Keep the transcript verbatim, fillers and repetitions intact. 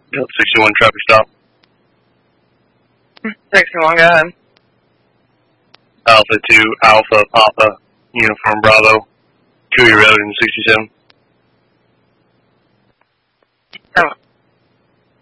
sixty-one traffic stop. sixty-one, go ahead. Alpha two, Alpha, Papa, Uniform Bravo, Cooey Road in sixty-seven.